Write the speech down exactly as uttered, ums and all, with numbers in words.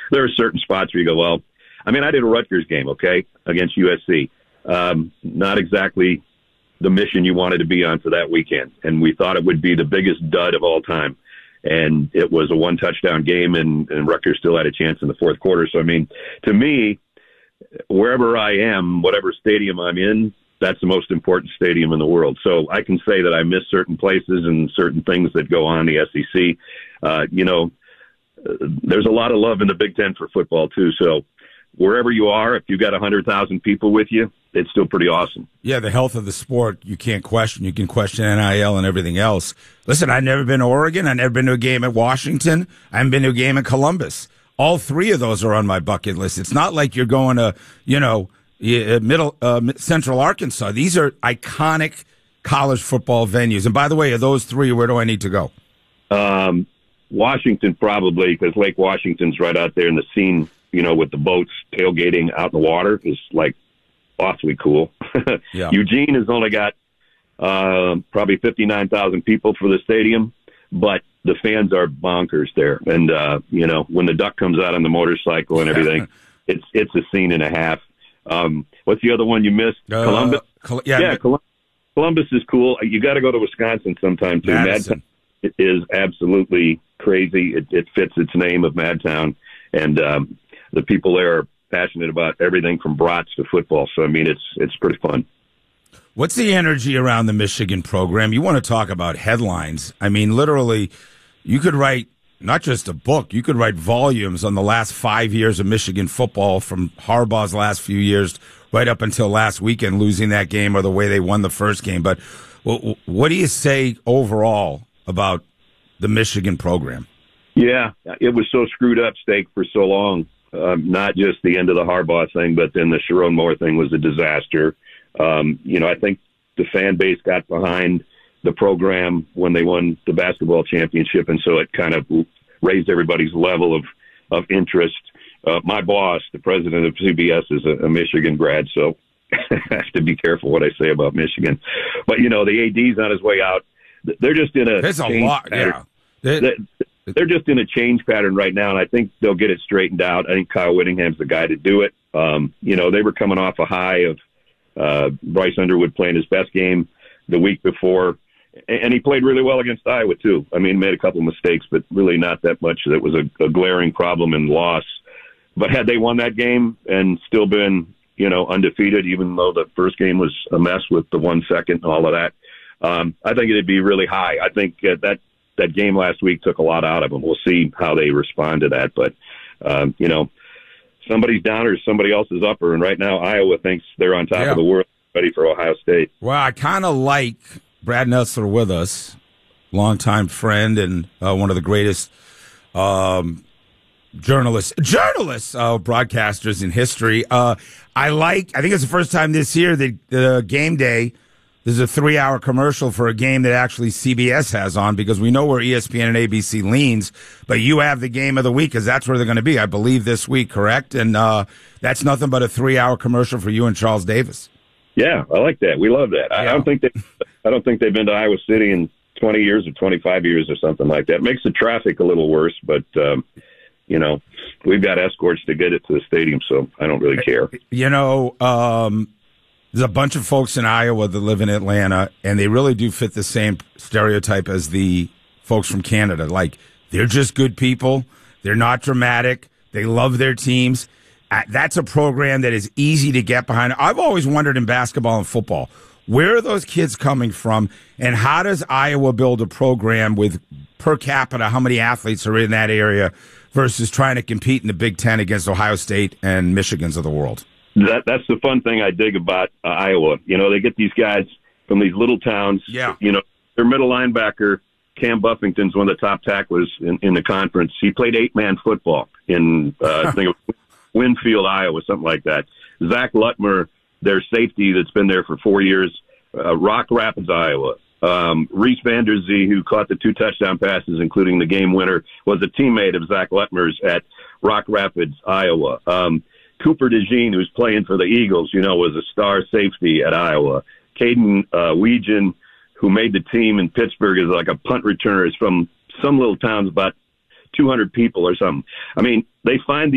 there are certain spots where you go, well, I mean, I did a Rutgers game, okay, against U S C. Um, not exactly the mission you wanted to be on for that weekend. And we thought it would be the biggest dud of all time. And it was a one-touchdown game, and, and Rutgers still had a chance in the fourth quarter. So, I mean, to me, wherever I am, whatever stadium I'm in, that's the most important stadium in the world. So I can say that I miss certain places and certain things that go on in the S E C. Uh, you know, there's a lot of love in the Big Ten for football, too. So wherever you are, if you've got one hundred thousand people with you, it's still pretty awesome. Yeah, the health of the sport, you can't question. You can question N I L and everything else. Listen, I've never been to Oregon. I've never been to a game at Washington. I haven't been to a game in Columbus. All three of those are on my bucket list. It's not like you're going to, you know, middle uh, Central Arkansas. These are iconic college football venues. And by the way, of those three, where do I need to go? Um, Washington, probably, because Lake Washington's right out there in the scene, you know, with the boats tailgating out in the water is like awfully cool. Yeah. Eugene has only got uh, probably fifty-nine thousand people for the stadium, but the fans are bonkers there. And, uh, you know, when the duck comes out on the motorcycle and everything, it's it's a scene and a half. Um, what's the other one you missed? Uh, Columbus? Col- yeah, yeah Col- Columbus is cool. You got to go to Wisconsin sometime, too. Madison. Madtown is absolutely crazy. It, it fits its name of Madtown. And um, the people there are passionate about everything from brats to football. So, I mean, it's it's pretty fun. What's the energy around the Michigan program? You want to talk about headlines. I mean, literally, you could write not just a book, you could write volumes on the last five years of Michigan football, from Harbaugh's last few years right up until last weekend, losing that game, or the way they won the first game. But what do you say overall about the Michigan program? Yeah, it was so screwed up, Steak, for so long. Um, not just the end of the Harbaugh thing, but then the Sharon Moore thing was a disaster. Um, you know, I think the fan base got behind the program when they won the basketball championship, and so it kind of raised everybody's level of, of interest. Uh, my boss, the president of C B S, is a, a Michigan grad, so I have to be careful what I say about Michigan. But, you know, the A D's on his way out. They're just in a There's a lot, pattern. yeah. They, they're just in a change pattern right now, and I think they'll get it straightened out. I think Kyle Whittingham's the guy to do it. Um, you know, they were coming off a high of uh, Bryce Underwood playing his best game the week before, and he played really well against Iowa, too. I mean, made a couple of mistakes, but really not that much that was a, a glaring problem and loss. But had they won that game and still been, you know, undefeated, even though the first game was a mess with the one second and all of that, um, I think it'd be really high. I think uh, that that game last week took a lot out of them. We'll see how they respond to that. But, um, you know, somebody's downer, somebody else is upper. And right now, Iowa thinks they're on top yeah. of the world, ready for Ohio State. Well, I kind of like Brad Nessler with us, longtime friend and uh, one of the greatest um, journalists, journalists, uh, broadcasters in history. Uh, I like, I think it's the first time this year that uh, game day, there's a three-hour commercial for a game that actually C B S has on, because we know where E S P N and A B C leans, but you have the game of the week because that's where they're going to be, I believe, this week, correct? And uh, that's nothing but a three-hour commercial for you and Charles Davis. Yeah, I like that. We love that. I, yeah. I don't think they, I don't think they've been to Iowa City in twenty years or twenty-five years or something like that. It makes the traffic a little worse, but um, you know, we've got escorts to get it to the stadium, so I don't really care. You know, um, there's a bunch of folks in Iowa that live in Atlanta, and they really do fit the same stereotype as the folks from Canada. Like, they're just good people. They're not dramatic. They love their teams. That's a program that is easy to get behind. I've always wondered in basketball and football, where are those kids coming from, and how does Iowa build a program with per capita, how many athletes are in that area, versus trying to compete in the Big Ten against Ohio State and Michigans of the world? That That's the fun thing I dig about uh, Iowa. You know, they get these guys from these little towns. Yeah. You know, their middle linebacker, Cam Buffington's one of the top tacklers in, in the conference. He played eight-man football in, uh, I think, it was Winfield, Iowa, something like that. Zach Lutmer, their safety that's been there for four years, uh, Rock Rapids, Iowa. Um, Reese Vanderzee, who caught the two touchdown passes, including the game winner, was a teammate of Zach Lutmer's at Rock Rapids, Iowa. Um, Cooper DeJean, who's playing for the Eagles, you know, was a star safety at Iowa. Caden uh, Weegan, who made the team in Pittsburgh, is like a punt returner, is from some little towns, about two hundred people or something. I mean, they find